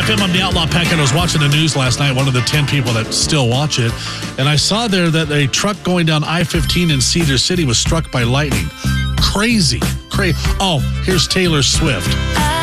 FM, I'm the Outlaw Pack, and I was watching the news last night, one of the 10 people that still watch it, and I saw there that a truck going down I-15 in Cedar City was struck by lightning. Crazy. Oh, here's Taylor Swift.